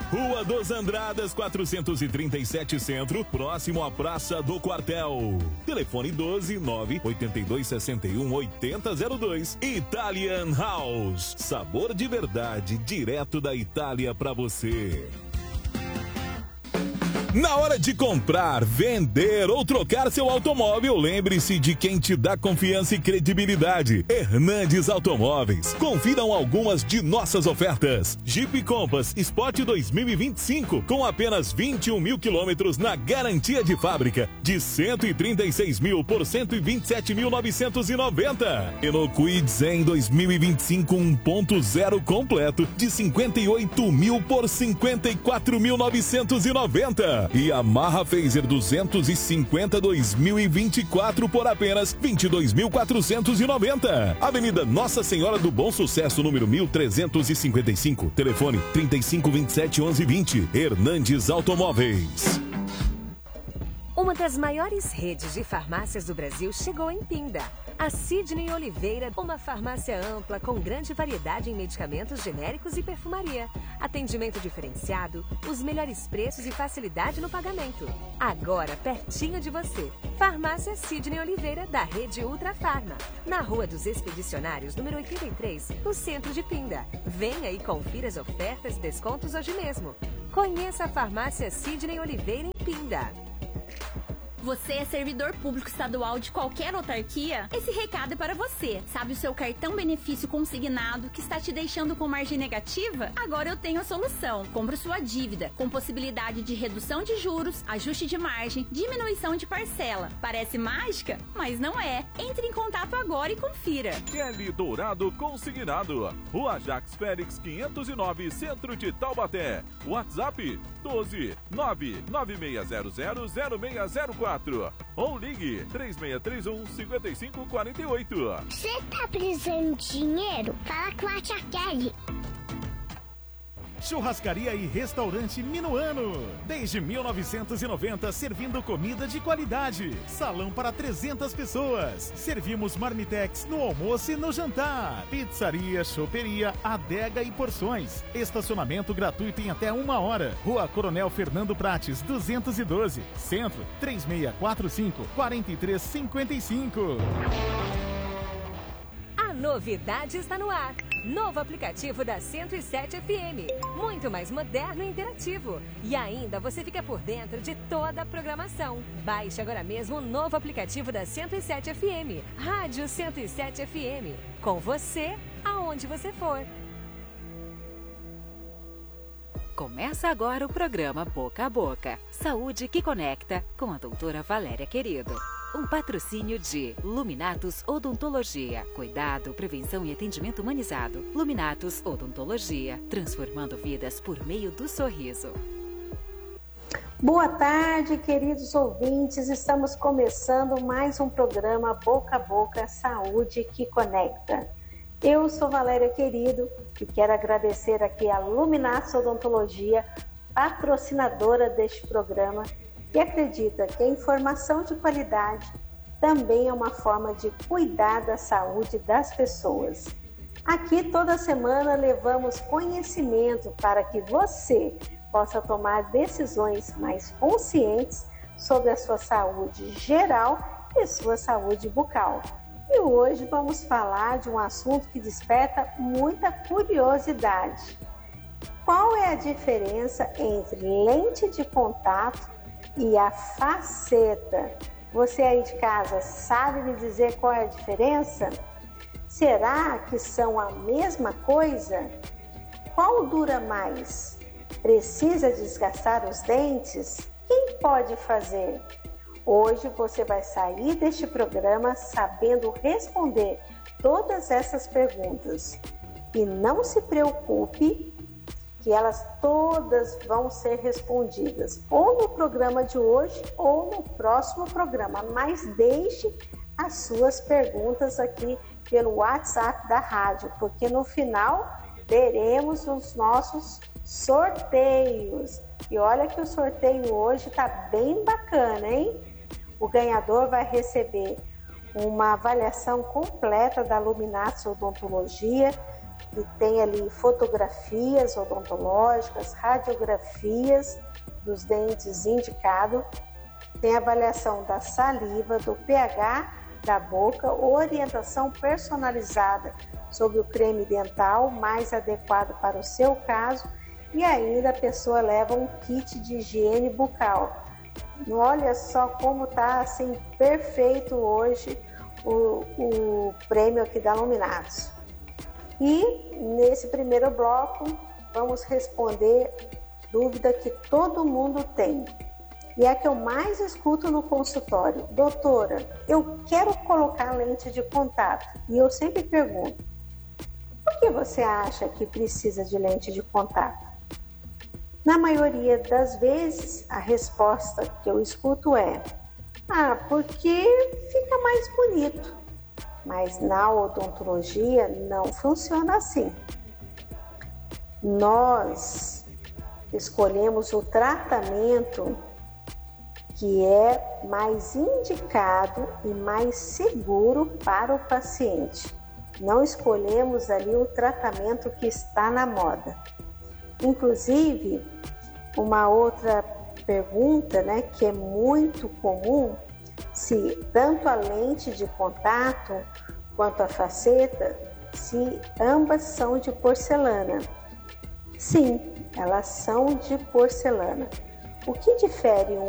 Rua dos Andradas, 437 Centro, próximo à Praça do Quartel. Telefone 12-9-8261-8002. Italian House. Sabor de verdade, direto da Itália pra você. Na hora de comprar, vender ou trocar seu automóvel, lembre-se de quem te dá confiança e credibilidade. Hernandes Automóveis. Confiram algumas de nossas ofertas. Jeep Compass Sport 2025 com apenas 21 mil quilômetros na garantia de fábrica de 136 mil por 127.990. Renault Kwid Zen 2025 1.0 completo de 58 mil por 54.990. E Yamaha Phaser 250 2024 por apenas 22.490. Avenida Nossa Senhora do Bom Sucesso, número 1355. Telefone 3527-1120. Hernandes Automóveis. Uma das maiores redes de farmácias do Brasil chegou em Pinda. A Sidney Oliveira, uma farmácia ampla com grande variedade em medicamentos genéricos e perfumaria. Atendimento diferenciado, os melhores preços e facilidade no pagamento. Agora, pertinho de você. Farmácia Sidney Oliveira, da rede Ultra Farma. Na Rua dos Expedicionários, número 83, no centro de Pinda. Venha e confira as ofertas e descontos hoje mesmo. Conheça a Farmácia Sidney Oliveira em Pinda. Você é servidor público estadual de qualquer autarquia? Esse recado é para você. Sabe o seu cartão benefício consignado que está te deixando com margem negativa? Agora eu tenho a solução. Compre sua dívida, com possibilidade de redução de juros, ajuste de margem, diminuição de parcela. Parece mágica? Mas não é. Entre em contato agora e confira. Kelly Dourado Consignado. Rua Jacques Félix 509, Centro de Taubaté. WhatsApp 12 996000604. Ou ligue 3631-5548. Você tá precisando de dinheiro? Fala com a tia Kelly. Churrascaria e Restaurante Minuano. Desde 1990, servindo comida de qualidade. Salão para 300 pessoas. Servimos marmitex no almoço e no jantar. Pizzaria, choperia, adega e porções. Estacionamento gratuito em até 1 hora. Rua Coronel Fernando Prates, 212. Centro, 3645-4355. A novidade está no ar. Novo aplicativo da 107 FM. Muito mais moderno e interativo. E ainda você fica por dentro de toda a programação. Baixe agora mesmo o novo aplicativo da 107 FM. Rádio 107 FM. Com você, aonde você for. Começa agora o programa Boca a Boca. Saúde que conecta, com a doutora Valéria Querido. Um patrocínio de Luminatus Odontologia. Cuidado, prevenção e atendimento humanizado. Luminatus Odontologia. Transformando vidas por meio do sorriso. Boa tarde, queridos ouvintes. Estamos começando mais um programa Boca a Boca Saúde que Conecta. Eu sou Valéria Querido e quero agradecer aqui a Luminatus Odontologia, patrocinadora deste programa, e acredita que a informação de qualidade também é uma forma de cuidar da saúde das pessoas. Aqui toda semana levamos conhecimento para que você possa tomar decisões mais conscientes sobre a sua saúde geral e sua saúde bucal. E hoje vamos falar de um assunto que desperta muita curiosidade. Qual é a diferença entre lente de contato e a faceta? Você aí de casa sabe me dizer qual é a diferença? Será que são a mesma coisa? Qual dura mais? Precisa desgastar os dentes? Quem pode fazer? Hoje você vai sair deste programa sabendo responder todas essas perguntas. E não se preocupe, que elas todas vão ser respondidas ou no programa de hoje ou no próximo programa, mas deixe as suas perguntas aqui pelo WhatsApp da rádio, porque no final teremos os nossos sorteios. E olha que o sorteio hoje está bem bacana, hein? O ganhador vai receber uma avaliação completa da Luminatus Odontologia, e tem ali fotografias odontológicas, radiografias dos dentes indicados, tem avaliação da saliva, do pH da boca, orientação personalizada sobre o creme dental mais adequado para o seu caso, e ainda a pessoa leva um kit de higiene bucal. Olha só como está assim, perfeito hoje o prêmio aqui da Luminatos. E nesse primeiro bloco vamos responder dúvida que todo mundo tem. E é a que eu mais escuto no consultório. Doutora, eu quero colocar lente de contato. E eu sempre pergunto, por que você acha que precisa de lente de contato? Na maioria das vezes, a resposta que eu escuto é: porque fica mais bonito. Mas na odontologia não funciona assim. Nós escolhemos o tratamento que é mais indicado e mais seguro para o paciente. Não escolhemos ali o tratamento que está na moda. Inclusive, uma outra pergunta, né, que é muito comum, se tanto a lente de contato quanto a faceta, se ambas são de porcelana. Sim, elas são de porcelana. O que difere